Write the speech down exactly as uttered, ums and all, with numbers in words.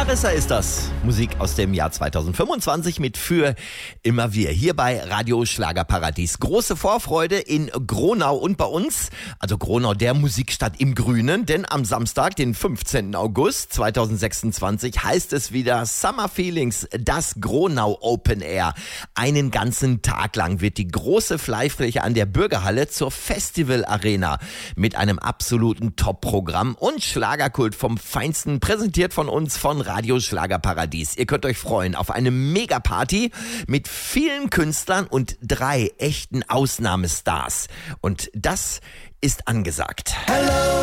Larissa ist das. Musik aus dem Jahr zweitausendfünfundzwanzig mit Für immer wir. Hier bei Radio Schlagerparadies. Große Vorfreude in Gronau und bei uns, also Gronau, der Musikstadt im Grünen, denn am Samstag, den fünfzehnten August zweitausendsechsundzwanzig, heißt es wieder Summer Feelings, das Gronau Open Air. Einen ganzen Tag lang wird die große Freifläche an der Bürgerhalle zur Festival Arena mit einem absoluten Top-Programm und Schlagerkult vom Feinsten, präsentiert von uns von Radio Schlagerparadies. Ihr könnt euch freuen auf eine Megaparty mit vielen Künstlern und drei echten Ausnahmestars. Und das ist angesagt. Hello.